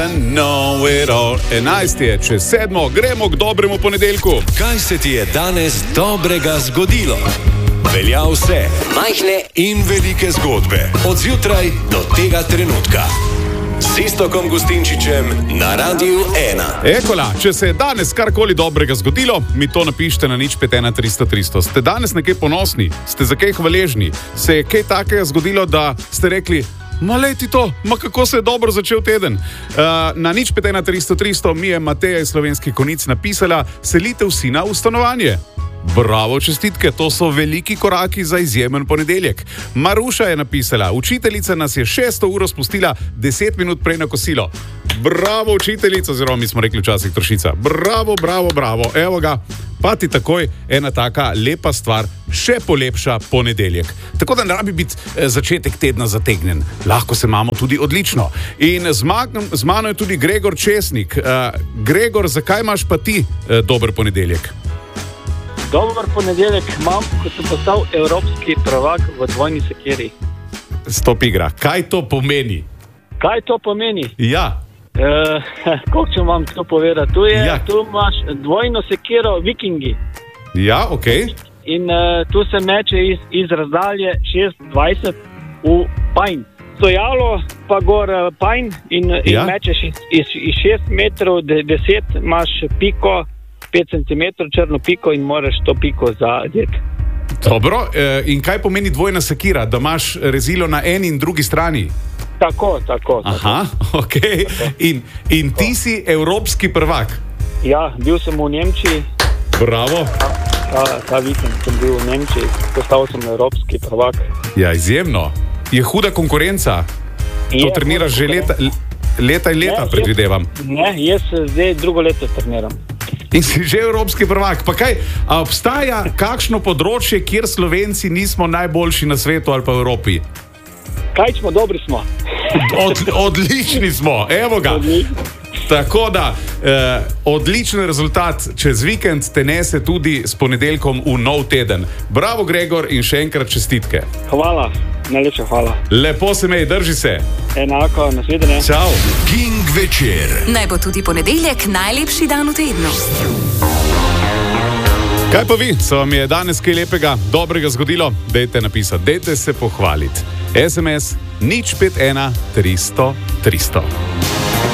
Know it all. 11 je čez 7, gremo k dobremu ponedeljku. Kaj se ti je danes dobrega zgodilo? Velja vse, majhne in velike zgodbe, od zjutraj do tega trenutka. S Iztokom Gustinčičem na Radiu 1. Ekola, če se je danes karkoli dobrega zgodilo, mi to napišite na 051 300 300. Ste danes nekaj ponosni? Ste za kaj hvaležni? Se je kaj takega zgodilo, da ste rekli, ma leti to, ma kako se je dobro začel teden? Na 051 300 300 mi je Mateja iz Slovenskih Konjic napisala, selitev sina v stanovanje. Bravo, čestitke, to so veliki koraki za izjemen ponedeljek. Maruša je napisala, učiteljica nas je 6. uro spustila 10 minut prej na kosilo. Bravo, učiteljica, oziroma mi smo rekli včasih trošica. Bravo, bravo, bravo, evo ga. Pa ti takoj ena taka lepa stvar še polepša ponedeljek. Tako da ne rabi biti začetek tedna zategnjen. Lahko se imamo tudi odlično. In z mano je tudi Gregor Česnik. Gregor, zakaj imaš pa ti dober ponedeljek? Dober ponedeljek imam, ko sem postal evropski prvak v dvojni sekiri. Stop igra. Kaj to pomeni? Kaj to pomeni? Ja. Kako če vam to povedati? Tu imaš dvojno sekiro vikingi. Ja, okej. In tu se meče iz razdalje 6-20 v pajn. Stojalo pa gor pajn in mečeš iz 6 metrov 10, imaš piko 5 cm črno piko in moraš to piko zadeti. Dobro, in kaj pomeni dvojna sekira? Da imaš rezilo na eni in drugi strani? Tako. Aha, okej. In ti si evropski prvak? Ja, bil sem v Nemčiji. Bravo. Ta vikend sem bil v Nemčiji, postal sem evropski prvak. Ja, izjemno. Je huda konkurenca? To treniraš že leta in leta, predvidevam. Ne, jaz zdaj drugo leto treniram. In si že evropski prvak. Pa kaj, obstaja kakšno področje, kjer Slovenci nismo najboljši na svetu ali pa v Evropi? Kaj smo, dobri smo. Odlični smo, evo ga. Tako da, odličen rezultat čez vikend te nese tudi s ponedeljkom v nov teden. Bravo, Gregor, in še enkrat čestitke. Hvala, najlepša hvala. Lepo se mej, drži se. Enako, nasvidenje. Čau. King večer. Naj bo tudi ponedeljek najlepši dan v tednu. Kaj pa vi, se vam je danes kaj lepega, dobrega zgodilo? Dejte napisati, dejte se pohvaliti. SMS 051 300 300.